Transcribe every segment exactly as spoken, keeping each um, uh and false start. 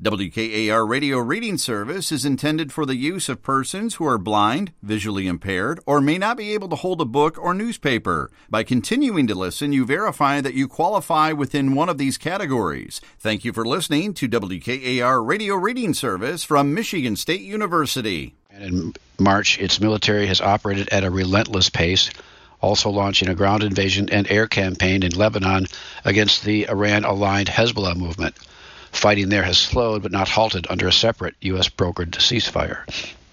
W K A R Radio Reading Service is intended for the use of persons who are blind, visually impaired, or may not be able to hold a book or newspaper. By continuing to listen, you verify that you qualify within one of these categories. Thank you for listening to W K A R Radio Reading Service from Michigan State University. And in March, its military has operated at a relentless pace, also launching a ground invasion and air campaign in Lebanon against the Iran-aligned Hezbollah movement. Fighting there has slowed but not halted under a separate U S brokered ceasefire.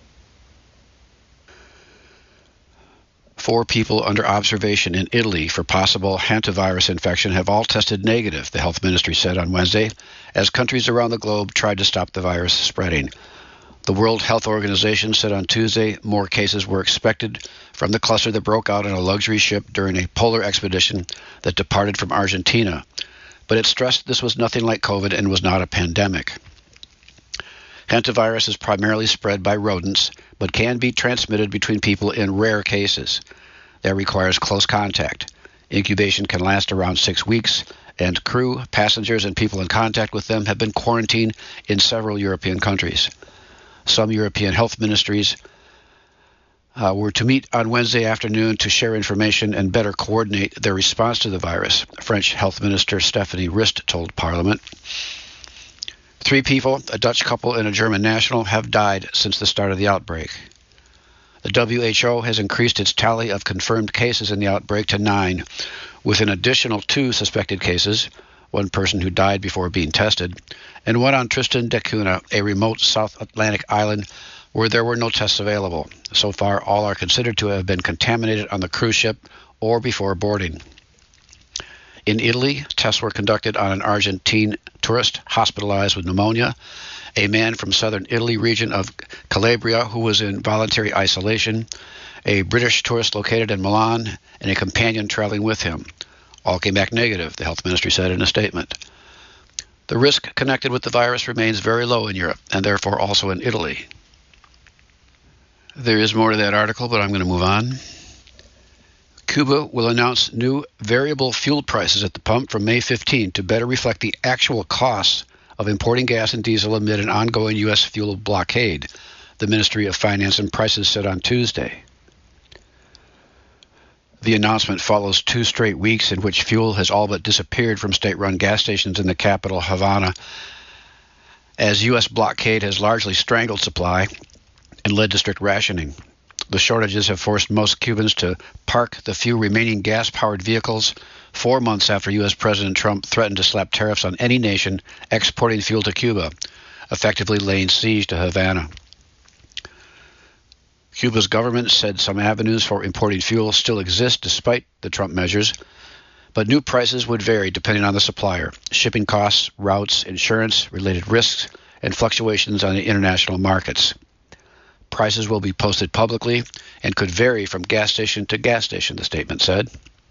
Four people under observation in Italy for possible hantavirus infection have all tested negative, the health ministry said on Wednesday, as countries around the globe tried to stop the virus spreading. The World Health Organization said on Tuesday more cases were expected from the cluster that broke out on a luxury ship during a polar expedition that departed from Argentina. But it stressed this was nothing like COVID and was not a pandemic. Hantavirus is primarily spread by rodents, but can be transmitted between people in rare cases. That requires close contact. Incubation can last around six weeks, and crew, passengers, and people in contact with them have been quarantined in several European countries. Some European health ministries Uh, were to meet on Wednesday afternoon to share information and better coordinate their response to the virus, French Health Minister Stephanie Rist told Parliament. Three people, a Dutch couple and a German national, have died since the start of the outbreak. The W H O has increased its tally of confirmed cases in the outbreak to nine, with an additional two suspected cases, one person who died before being tested, and one on Tristan da Cunha, a remote South Atlantic island where there were no tests available. So far, all are considered to have been contaminated on the cruise ship or before boarding. In Italy, tests were conducted on an Argentine tourist hospitalized with pneumonia, a man from southern Italy region of Calabria who was in voluntary isolation, a British tourist located in Milan, and a companion traveling with him. All came back negative, the health ministry said in a statement. The risk connected with the virus remains very low in Europe, and therefore also in Italy. There is more to that article, but I'm going to move on. Cuba will announce new variable fuel prices at the pump from May fifteenth to better reflect the actual costs of importing gas and diesel amid an ongoing U S fuel blockade, the Ministry of Finance and Prices said on Tuesday. The announcement follows two straight weeks in which fuel has all but disappeared from state-run gas stations in the capital, Havana, as U S blockade has largely strangled supply and led to strict rationing. The shortages have forced most Cubans to park the few remaining gas-powered vehicles four months after U S President Trump threatened to slap tariffs on any nation exporting fuel to Cuba, effectively laying siege to Havana. Cuba's government said some avenues for importing fuel still exist despite the Trump measures, but new prices would vary depending on the supplier, shipping costs, routes, insurance, related risks, and fluctuations on the international markets. Prices will be posted publicly and could vary from gas station to gas station, the statement said.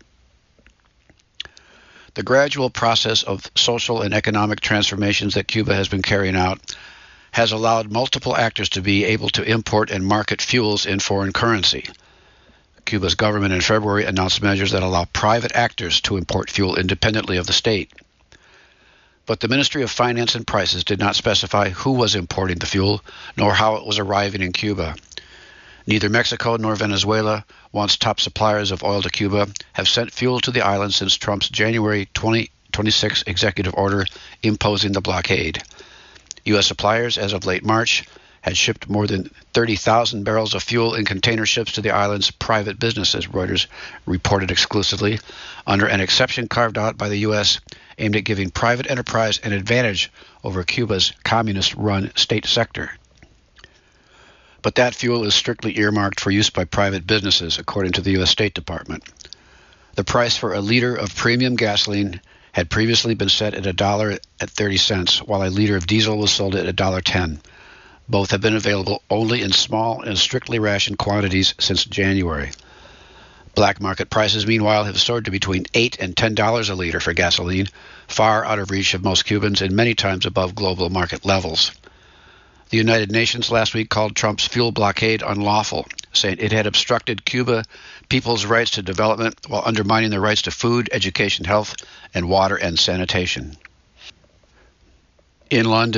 The gradual process of social and economic transformations that Cuba has been carrying out has allowed multiple actors to be able to import and market fuels in foreign currency. Cuba's government in February announced measures that allow private actors to import fuel independently of the state. But the Ministry of Finance and Prices did not specify who was importing the fuel, nor how it was arriving in Cuba. Neither Mexico nor Venezuela, once top suppliers of oil to Cuba, have sent fuel to the island since Trump's January twenty twenty-six executive order imposing the blockade. U S suppliers, as of late March, had shipped more than thirty thousand barrels of fuel in container ships to the island's private businesses, Reuters reported exclusively, under an exception carved out by the U S aimed at giving private enterprise an advantage over Cuba's communist-run state sector. But that fuel is strictly earmarked for use by private businesses, according to the U S State Department. The price for a liter of premium gasoline had previously been set at a dollar at thirty cents, while a liter of diesel was sold at a dollar ten. Both have been available only in small and strictly rationed quantities since January. Black market prices, meanwhile, have soared to between eight and ten dollars a liter for gasoline, far out of reach of most Cubans and many times above global market levels. The United Nations last week called Trump's fuel blockade unlawful, saying it had obstructed Cuba people's rights to development while undermining their rights to food, education, health, and water and sanitation. In London,